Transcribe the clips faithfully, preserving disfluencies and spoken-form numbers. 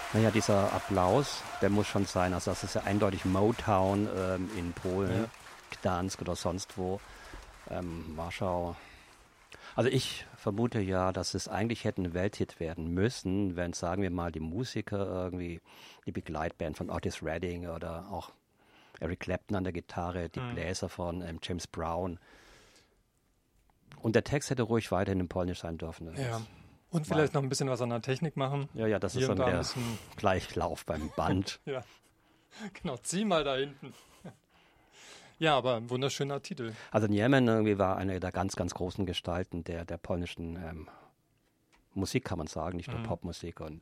Naja, dieser Applaus, der muss schon sein. Also das ist ja eindeutig Motown ähm, in Polen, Ja. Gdansk oder sonst wo, ähm, Warschau. Also ich vermute ja, dass es eigentlich hätte ein Welthit werden müssen, wenn, sagen wir mal, die Musiker irgendwie, die Begleitband von Otis Redding oder auch Eric Clapton an der Gitarre, die Hm. Bläser von ähm, James Brown. Und der Text hätte ruhig weiterhin in Polnisch sein dürfen. Das Ja. ist- Und vielleicht noch ein bisschen was an der Technik machen. Ja, ja, das Hier ist und dann da ein der bisschen, Gleichlauf beim Band. ja, genau, zieh mal da hinten. Ja, aber ein wunderschöner Titel. Also Niemen irgendwie war eine der ganz, ganz großen Gestalten der, der polnischen ähm, Musik, kann man sagen, nicht nur Mhm. Popmusik. Und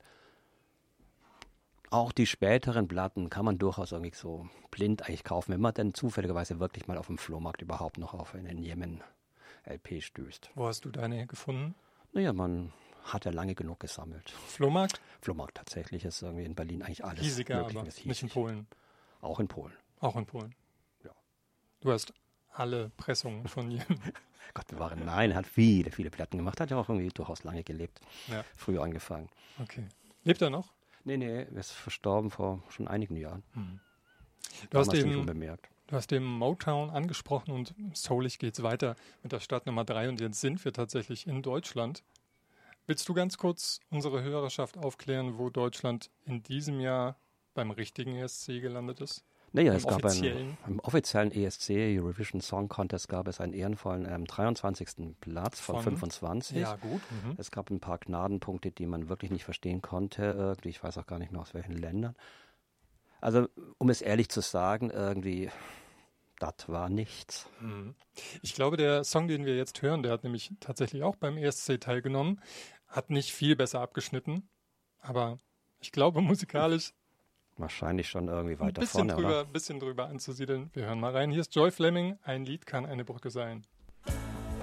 auch die späteren Platten kann man durchaus irgendwie so blind eigentlich kaufen, wenn man denn zufälligerweise wirklich mal auf dem Flohmarkt überhaupt noch auf eine Niemen-L P stößt. Wo hast du deine gefunden? Naja, man hat ja lange genug gesammelt. Flohmarkt? Flohmarkt tatsächlich ist irgendwie in Berlin eigentlich alles Hiesiger, möglich. aber ist nicht in hiesig. Polen. Auch in Polen. Auch in Polen. Ja. Du hast alle Pressungen von jedem. Gott bewahre, nein, er hat viele, viele Platten gemacht, hat ja auch irgendwie durchaus lange gelebt, Ja, früher angefangen. okay. Lebt er noch? Nee, nee, er ist verstorben vor schon einigen Jahren. Du hast Damals nicht eben, unbemerkt. du hast eben Motown angesprochen und soulig geht's weiter mit der Stadt Nummer drei und jetzt sind wir tatsächlich in Deutschland. Willst du ganz kurz unsere Hörerschaft aufklären, wo Deutschland in diesem Jahr beim richtigen E S C gelandet ist? Naja, Beim es gab einen, offiziellen? im offiziellen E S C, Eurovision Song Contest, gab es einen ehrenvollen ähm, dreiundzwanzigsten Platz von, Von? fünfundzwanzig. Ja, gut. Mhm. Es gab ein paar Gnadenpunkte, die man wirklich nicht verstehen konnte. Irgendwie. Ich weiß auch gar nicht mehr aus welchen Ländern. Also, um es ehrlich zu sagen, irgendwie, das war nichts. Ich glaube, der Song, den wir jetzt hören, der hat nämlich tatsächlich auch beim E S C teilgenommen, hat nicht viel besser abgeschnitten, aber ich glaube musikalisch Wahrscheinlich schon irgendwie ein weiter bisschen vorne, drüber, oder? bisschen drüber anzusiedeln. Wir hören mal rein. Hier ist Joy Fleming. Ein Lied kann eine Brücke sein.